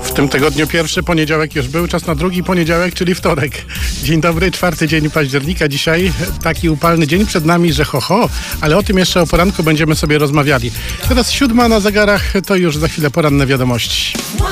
W tym tygodniu pierwszy poniedziałek już był, czas na drugi poniedziałek, czyli wtorek. Dzień dobry, 4 dzień października. Dzisiaj taki upalny dzień przed nami, że ale o tym jeszcze o poranku będziemy sobie rozmawiali. Teraz 7 na zegarach, to już za chwilę poranne wiadomości.